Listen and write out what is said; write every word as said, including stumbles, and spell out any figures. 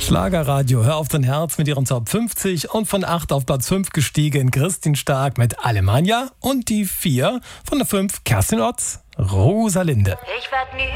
Schlagerradio, hör auf dein Herz mit ihren Top fünfzig und von acht auf Platz fünf gestiegen Christine Stark mit Alemannia und die vier von der fünf Kerstin Otz, Rosalinde. Ich werd nie